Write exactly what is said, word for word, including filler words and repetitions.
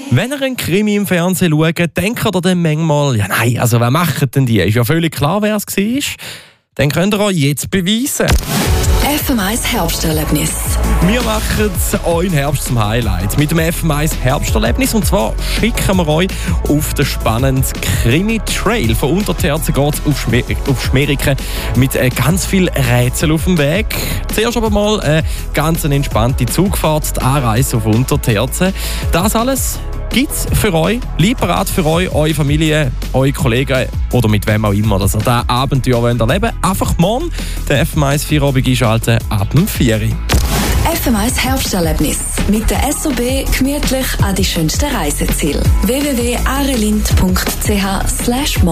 Wenn ihr einen Krimi im Fernsehen schaut, denkt ihr dann manchmal, ja nein, also wer macht denn die? Ist ja völlig klar, wer es war. Dann könnt ihr euch jetzt beweisen. F M eins Herbsterlebnis. Wir machen euren Herbst zum Highlight mit dem F M eins Herbsterlebnis. Und zwar schicken wir euch auf den spannenden Krimi-Trail. Von Unterterzen geht es auf, Schmer- auf Schmeriken mit äh, ganz viel Rätsel auf dem Weg. Zuerst aber mal eine ganz entspannte Zugfahrt, die Anreise auf Unterterzen. Das alles gibt es für euch, lieberat für euch, eure Familie, eure Kollegen oder mit wem auch immer, dass ihr dieses Abenteuer erleben wollt. Einfach morgen den F M eins Feierabend einschalten ab dem vier Uhr. F M eins Herbsterlebnis. Mit der S O B gemütlich an die schönsten Reiseziele. w w w punkt arelind punkt c h slash